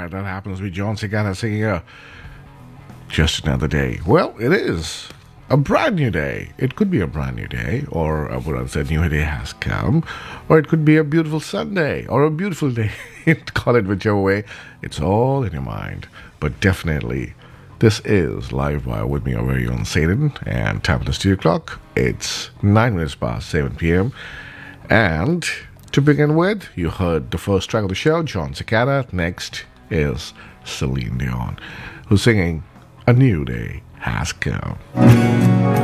right, that happens with John Cicada singing Just Another Day. Well, it is a brand new day. It could be a brand new day, or I would have said new day has come, or it could be a beautiful Sunday, or a beautiful day. Call it whichever way. It's all in your mind. But definitely, this is Live Wire with me, our very own Satan, and time at the studio clock. It's 9 minutes past 7 p.m. And to begin with, you heard the first track of the show, John Cicada. Next is Celine Dion, who's singing A New Day Has Come.